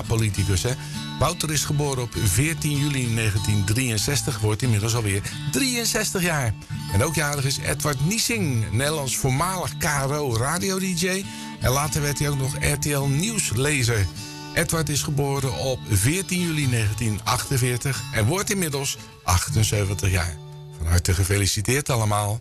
PvdA-politicus, hè. Wouter is geboren op 14 juli 1963, wordt inmiddels alweer 63 jaar. En ook jarig is Edward Niesing, Nederlands voormalig KRO-radio-dj. En later werd hij ook nog RTL Nieuwslezer. Edward is geboren op 14 juli 1948 en wordt inmiddels 78 jaar. Van harte gefeliciteerd allemaal.